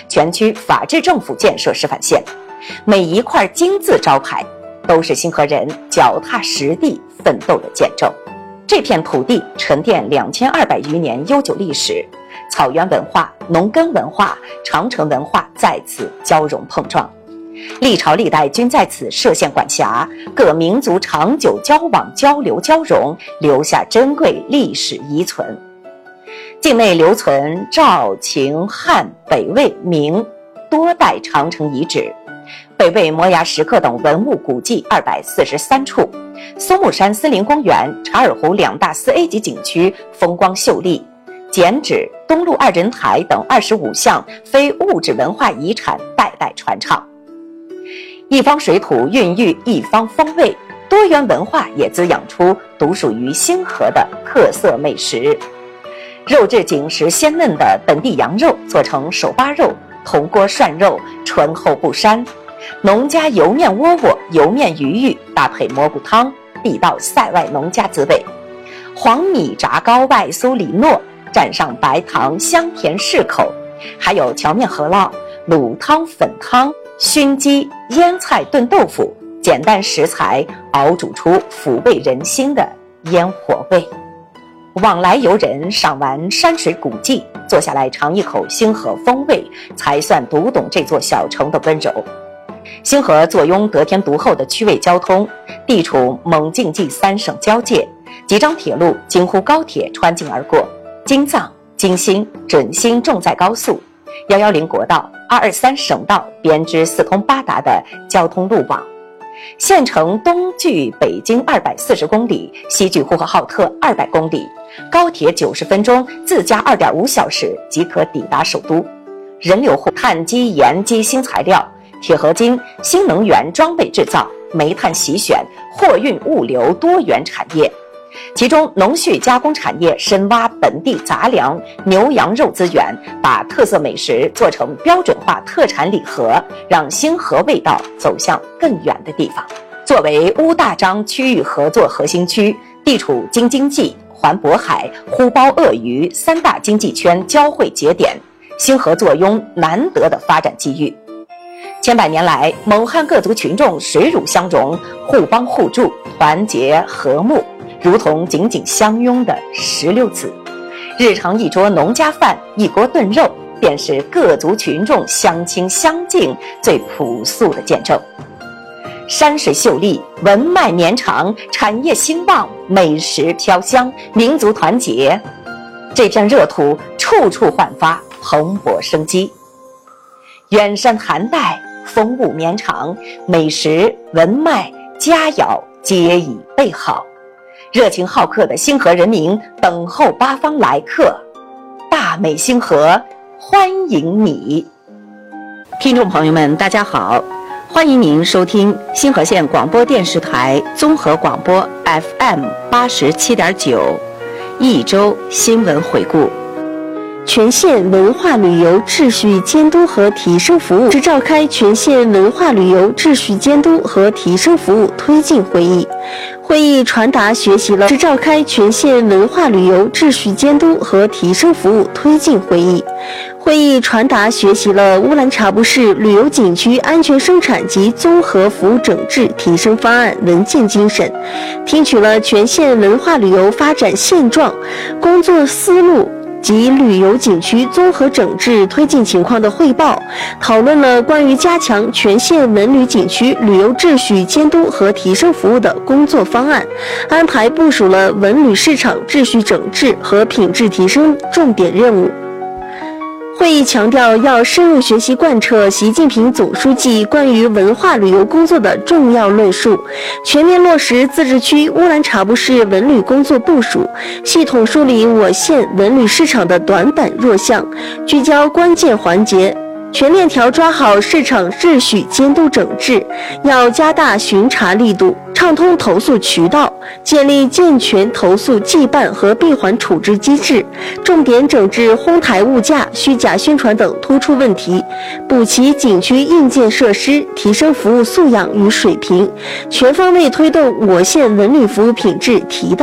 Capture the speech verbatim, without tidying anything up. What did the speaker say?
全区法治政府建设示范县，每一块金字招牌都是星河人脚踏实地奋斗的见证。这片土地沉淀两千二百余年悠久历史，草原文化、农耕文化、长城文化在此交融碰撞，历朝历代均在此设县管辖，各民族长久交往交流交融，留下珍贵历史遗存。境内留存赵、秦、汉、北魏、明多代长城遗址，北魏摩崖石刻等文物古迹二百四十三处，松木山森林公园、查尔湖两大四 A 级景区风光秀丽，剪纸、东路二人台等二十五项非物质文化遗产代代传唱。一方水土孕育一方风味，多元文化也滋养出独属于星河的特色美食。肉质紧实鲜嫩的本地羊肉做成手扒肉、铜锅涮肉，醇厚不膻；农家油面窝窝、油面鱼玉搭配蘑菇汤，地道塞外农家滋味。黄米炸糕外酥里糯，蘸上白糖，香甜适口。还有荞面饸烙、卤汤、粉汤、熏鸡、腌菜炖豆腐，简单食材熬煮出抚慰人心的烟火味。往来游人赏完山水古迹，坐下来尝一口星河风味，才算读懂这座小城的温柔。星河坐拥得天独厚的区位交通，地处蒙晋冀三省交界，几张铁路京沪高铁穿境而过，京藏、京新、准新重载高速、一一零国道、二二三省道编织四通八达的交通路网。县城东距北京二百四十公里，西距呼和浩特二百公里，高铁九十分钟，自驾二点五小时即可抵达首都。人流户碳基、盐基新材料、铁合金、新能源装备制造、煤炭洗选、货运物流多元产业。其中农畜加工产业深挖本地杂粮、牛羊肉资源，把特色美食做成标准化特产礼盒，让星河味道走向更远的地方。作为乌大张区域合作核心区，地处京津冀、环渤海、呼包鄂渝三大经济圈交汇节点，星河坐拥难得的发展机遇。千百年来，蒙汉各族群众水乳相融，互帮互助，团结和睦，如同紧紧相拥的石榴籽。日常一桌农家饭，一锅炖肉，便是各族群众相亲相敬最朴素的见证。山水秀丽，文脉绵长，产业兴旺，美食飘香，民族团结，这片热土处处焕发蓬勃生机。远山寒带，风物绵长，美食文脉佳肴皆已备好，热情好客的星河人民等候八方来客，大美星河欢迎你。听众朋友们，大家好，欢迎您收听星河县广播电视台综合广播 F M 八十七点九一周新闻回顾。 全县文化旅游秩序监督和提升服务是召开全县文化旅游秩序监督和提升服务推进会议。会议传达学习了是召开全县文化旅游秩序监督和提升服务推进会议。会议传达学习了乌兰察布市旅游景区安全生产及综合服务整治提升方案文件精神，听取了全县文化旅游发展现状、工作思路及旅游景区综合整治推进情况的汇报，讨论了关于加强全县文旅景区旅游秩序监督和提升服务的工作方案，安排部署了文旅市场秩序整治和品质提升重点任务。会议强调，要深入学习贯彻习近平总书记关于文化旅游工作的重要论述，全面落实自治区乌兰察布市文旅工作部署，系统梳理我县文旅市场的短板弱项，聚焦关键环节，全链条抓好市场秩序监督整治，要加大巡查力度，畅通投诉渠道，建立健全投诉记办和闭环处置机制，重点整治哄抬物价、虚假宣传等突出问题，补齐景区硬件设施，提升服务素养与水平，全方位推动我县文旅服务品质提档。